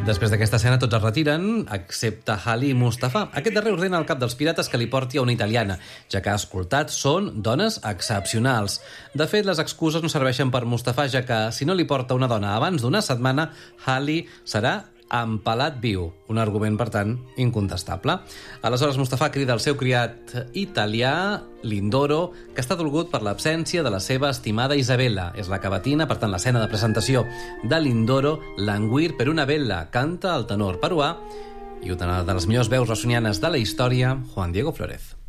Després d'aquesta escena tots es retiren, excepte Ali i Mustafa. Aquest darrer ordena al cap dels pirates que li porti a una italiana, ja que ha escoltat són dones excepcionals. De fet, les excuses no serveixen per Mustafa, ja que si no li porta una dona abans d'una setmana, Ali serà empalat viu. Un argument, per tant, incontestable. Aleshores, Mustafa crida al seu criat italià, Lindoro, que està dolgut per l'absència de la seva estimada Isabella. És la cavatina, per tant, l'escena de presentació de Lindoro, Languir per una bella, canta el tenor peruà i una de les millors veus rossonianes de la història, Juan Diego Flórez.